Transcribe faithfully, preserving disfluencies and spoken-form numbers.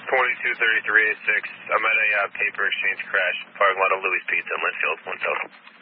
twenty-two thirty-three eighty-six. I'm at a uh, paper exchange crash, parking lot of Louis Pizza in Linfield, one total.